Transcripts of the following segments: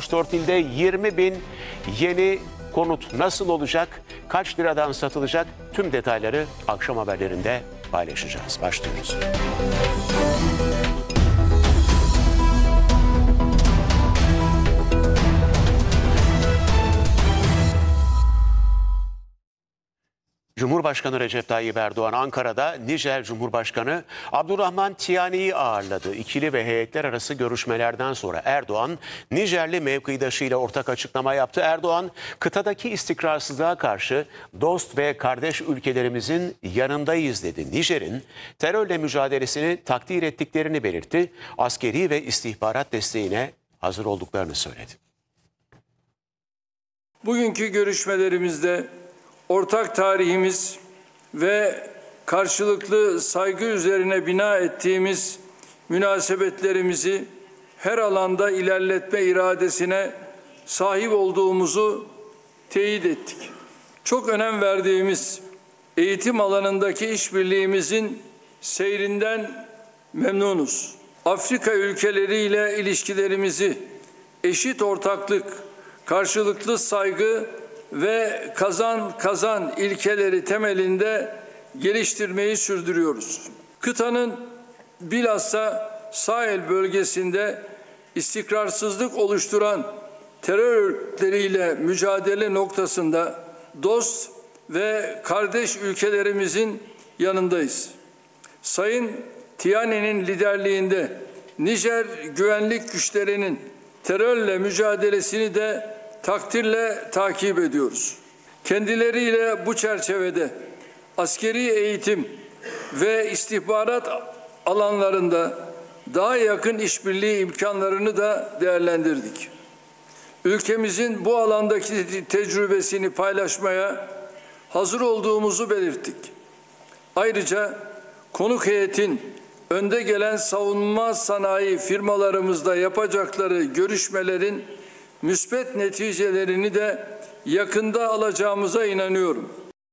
64 ilde 20.000 yeni konut nasıl olacak? Kaç liradan satılacak? Tüm detayları akşam haberlerinde paylaşacağız. Başlıyoruz. Cumhurbaşkanı Recep Tayyip Erdoğan Ankara'da Nijer Cumhurbaşkanı Abdurrahman Tiani'yi ağırladı. İkili ve heyetler arası görüşmelerden sonra Erdoğan, Nijerli mevkidaşıyla ortak açıklama yaptı. Erdoğan, kıtadaki istikrarsızlığa karşı dost ve kardeş ülkelerimizin yanındayız dedi. Nijer'in terörle mücadelesini takdir ettiklerini belirtti. Askeri ve istihbarat desteğine hazır olduklarını söyledi. Bugünkü görüşmelerimizde ortak tarihimiz ve karşılıklı saygı üzerine bina ettiğimiz münasebetlerimizi her alanda ilerletme iradesine sahip olduğumuzu teyit ettik. Çok önem verdiğimiz eğitim alanındaki işbirliğimizin seyrinden memnunuz. Afrika ülkeleriyle ilişkilerimizi eşit ortaklık, karşılıklı saygı ve kazan kazan ilkeleri temelinde geliştirmeyi sürdürüyoruz. Kıtanın bilhassa Sahel bölgesinde istikrarsızlık oluşturan terör örgütleriyle mücadele noktasında dost ve kardeş ülkelerimizin yanındayız. Sayın Tiani'nin liderliğinde Nijer güvenlik güçlerinin terörle mücadelesini de takdirle takip ediyoruz. Kendileriyle bu çerçevede askeri eğitim ve istihbarat alanlarında daha yakın işbirliği imkanlarını da değerlendirdik. Ülkemizin bu alandaki tecrübesini paylaşmaya hazır olduğumuzu belirttik. Ayrıca konuk heyetin önde gelen savunma sanayi firmalarımızla yapacakları görüşmelerin müspet neticelerini de yakında alacağımıza inanıyorum.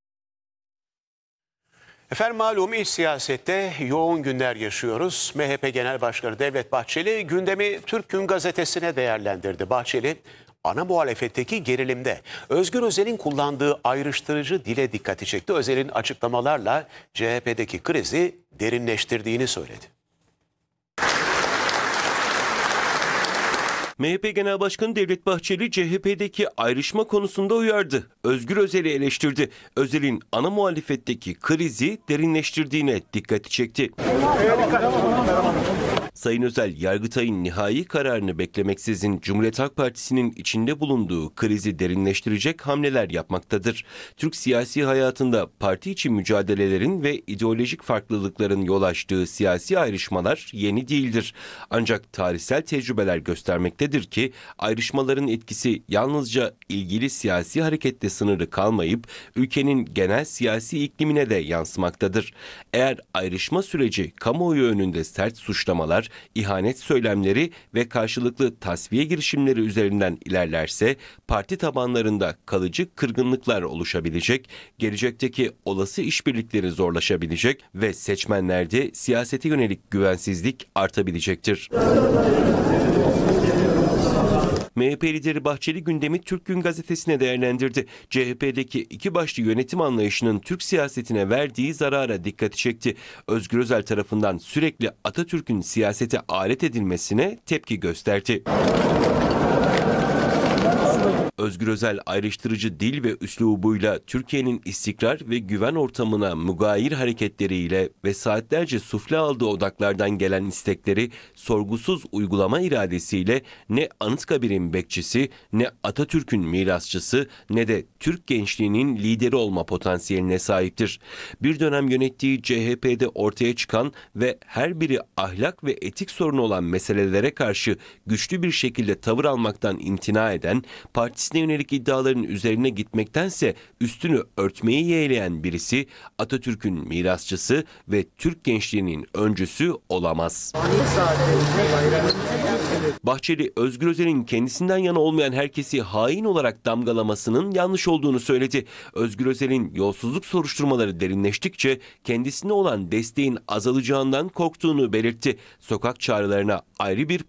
Efendim malum iç siyasette yoğun günler yaşıyoruz. MHP Genel Başkanı Devlet Bahçeli gündemi Türk Gün Gazetesi'ne değerlendirdi. Bahçeli, ana muhalefetteki gerilimde Özgür Özel'in kullandığı ayrıştırıcı dile dikkati çekti. Özel'in açıklamalarla CHP'deki krizi derinleştirdiğini söyledi. MHP Genel Başkanı Devlet Bahçeli CHP'deki ayrışma konusunda uyardı. Özgür Özel'i eleştirdi. Özel'in ana muhalefetteki krizi derinleştirdiğine dikkati çekti. Sayın Özel, Yargıtay'ın nihai kararını beklemeksizin Cumhuriyet Halk Partisi'nin içinde bulunduğu krizi derinleştirecek hamleler yapmaktadır. Türk siyasi hayatında parti içi mücadelelerin ve ideolojik farklılıkların yol açtığı siyasi ayrışmalar yeni değildir. Ancak tarihsel tecrübeler göstermektedir ki ayrışmaların etkisi yalnızca ilgili siyasi harekette sınırlı kalmayıp ülkenin genel siyasi iklimine de yansımaktadır. Eğer ayrışma süreci kamuoyu önünde sert suçlamalar, ihanet söylemleri ve karşılıklı tasfiye girişimleri üzerinden ilerlerse parti tabanlarında kalıcı kırgınlıklar oluşabilecek, gelecekteki olası işbirlikleri zorlaşabilecek ve seçmenlerde siyasete yönelik güvensizlik artabilecektir. MHP lideri Bahçeli gündemi Türk Gün Gazetesi'ne değerlendirdi. CHP'deki iki başlı yönetim anlayışının Türk siyasetine verdiği zarara dikkati çekti. Özgür Özel tarafından sürekli Atatürk'ün siyasete alet edilmesine tepki gösterdi. Özgür Özel ayrıştırıcı dil ve üslubuyla Türkiye'nin istikrar ve güven ortamına mugayir hareketleriyle ve saatlerce sufle aldığı odaklardan gelen istekleri sorgusuz uygulama iradesiyle ne Anıtkabir'in bekçisi, ne Atatürk'ün mirasçısı, ne de Türk gençliğinin lideri olma potansiyeline sahiptir. Bir dönem yönettiği CHP'de ortaya çıkan ve her biri ahlak ve etik sorunu olan meselelere karşı güçlü bir şekilde tavır almaktan imtina eden, partisine yönelik iddiaların üzerine gitmektense üstünü örtmeyi yeğleyen birisi Atatürk'ün mirasçısı ve Türk gençliğinin öncüsü olamaz. Bahçeli, Özgür Özel'in kendisinden yana olmayan herkesi hain olarak damgalamasının yanlış olduğunu söyledi. Özgür Özel'in yolsuzluk soruşturmaları derinleştikçe kendisine olan desteğin azalacağından korktuğunu belirtti. Sokak çağrılarına ayrı bir